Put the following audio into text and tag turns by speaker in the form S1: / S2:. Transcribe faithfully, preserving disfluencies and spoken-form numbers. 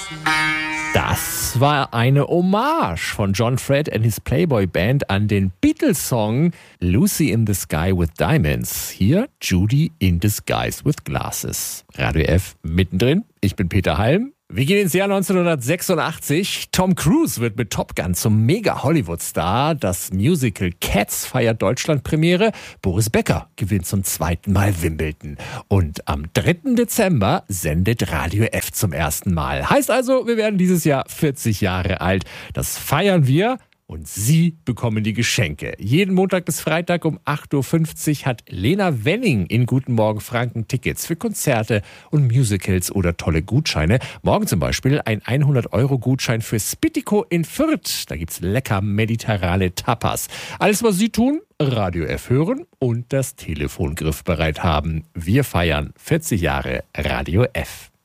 S1: Das war eine Hommage von John Fred and his Playboy Band an den Beatles-Song Lucy in the Sky with Diamonds. Hier Judy in Disguise with Glasses. Radio F mittendrin. Ich bin Peter Halm. Wir gehen ins Jahr neunzehnhundertsechsundachtzig. Tom Cruise wird mit Top Gun zum Mega-Hollywood-Star. Das Musical Cats feiert Deutschlandpremiere. Boris Becker gewinnt zum zweiten Mal Wimbledon. Und am dritten Dezember sendet Radio F zum ersten Mal. Heißt also, wir werden dieses Jahr vierzig Jahre alt. Das feiern wir. Und Sie bekommen die Geschenke. Jeden Montag bis Freitag um acht Uhr fünfzig hat Lena Wenning in Guten Morgen Franken Tickets für Konzerte und Musicals oder tolle Gutscheine. Morgen zum Beispiel ein hundert Euro Gutschein für Spittico in Fürth. Da gibt's lecker mediterrane Tapas. Alles, was Sie tun, Radio F hören und das Telefon griffbereit haben. Wir feiern vierzig Jahre Radio F.